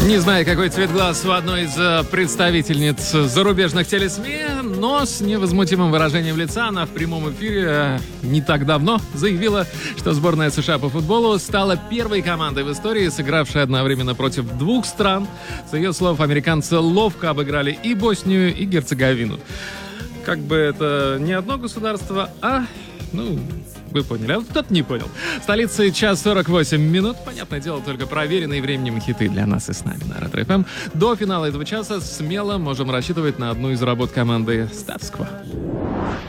Не знаю, какой цвет глаз у одной из представительниц зарубежных телесми, но с невозмутимым выражением лица она в прямом эфире не так давно заявила, что сборная США по футболу стала первой командой в истории, сыгравшей одновременно против двух стран. С ее слов, американцы ловко обыграли и Боснию, и Герцеговину. Как бы это не одно государство, а... вы поняли, а вот кто-то не понял. В столице 1:48. Понятное дело, только проверенные временем хиты для нас и с нами на Ретро ФМ. До финала этого часа смело можем рассчитывать на одну из работ команды Ставского.